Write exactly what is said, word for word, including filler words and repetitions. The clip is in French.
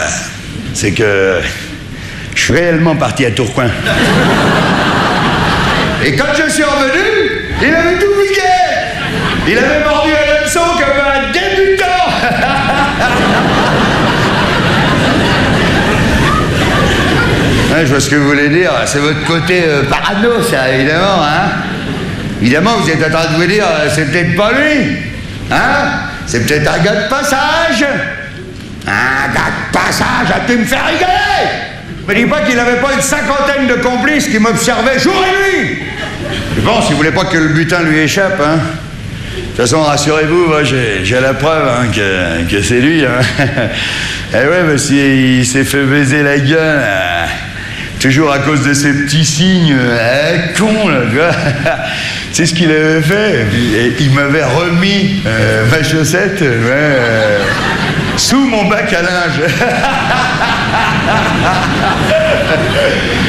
c'est que je suis réellement parti à Tourcoing. Et quand je suis revenu, il avait tout piqué. Il avait mordu la leçon comme un débutant. Ouais, je vois ce que vous voulez dire. C'est votre côté euh, parano, ça, évidemment, hein. Évidemment, vous êtes en train de vous dire, euh, c'est peut-être pas lui. Hein? C'est peut-être un gars de passage. Un gars de passage, as tu me faire rigoler? Me dis pas qu'il n'avait pas une cinquantaine de complices qui m'observaient jour et nuit. Mais bon, si vous voulez pas que le butin lui échappe, hein. De toute façon, rassurez-vous, moi, j'ai, j'ai la preuve hein, que, que c'est lui. Hein. Eh ouais, parce qu'il s'est fait baiser la gueule, euh, toujours à cause de ces petits signes, euh, con, là, tu vois. C'est ce qu'il avait fait. Et il m'avait remis euh, ma chaussette ouais, euh, sous mon bac à linge.